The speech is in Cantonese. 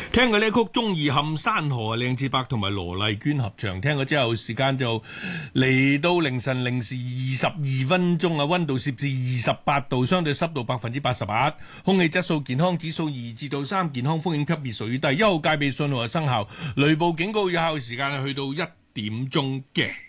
聽過呢曲《中意冚山河》，靚次伯同埋羅麗娟合唱。聽過之後，時間就嚟到凌晨零時22分啊，溫度攝氏28度，相對濕度88%，空氣質素健康指數2至到3，健康風險級別屬於低，一號戒備信號生效，雷暴警告有效時間係去到1點鐘嘅。